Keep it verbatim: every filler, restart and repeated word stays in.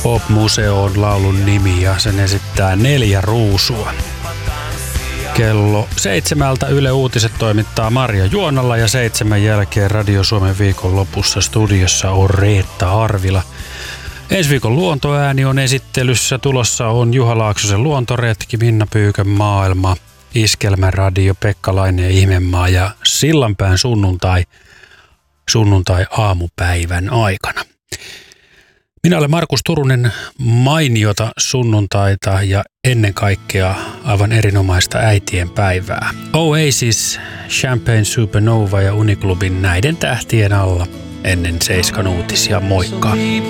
Pop-museo on laulun nimi ja sen esittää Neljä Ruusua. Kello seitsemältä Yle Uutiset toimittaa Marja Juonalla ja seitsemän jälkeen Radio Suomen viikon lopussa studiossa on Reetta Arvila. Ensi viikon luontoääni on esittelyssä. Tulossa on Juha Laaksosen luontoretki, Minna Pyykön maailma, Iskelmäradio, Pekka Laine ja Ihmemaa ja Sillanpään sunnuntai, sunnuntai aamupäivän aikana. Minä olen Markus Turunen, mainiota sunnuntaita ja ennen kaikkea aivan erinomaista äitien päivää. Oasis, Champagne Supernova ja Uniklubin näiden tähtien alla ennen Seiskan uutisia. Moikka!